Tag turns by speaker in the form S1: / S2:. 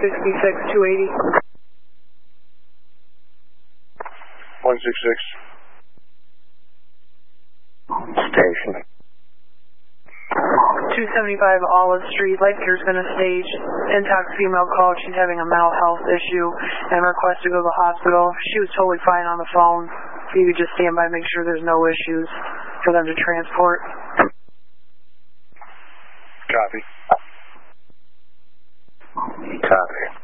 S1: 280.
S2: 166.
S3: Station.
S1: 275 Olive Street. Lightyear's been a stage. Intox female called. She's having a mental health issue and requests to go to the hospital. She was totally fine on the phone. If you could just stand by, make sure there's no issues for them to transport.
S2: Copy.
S3: Copy.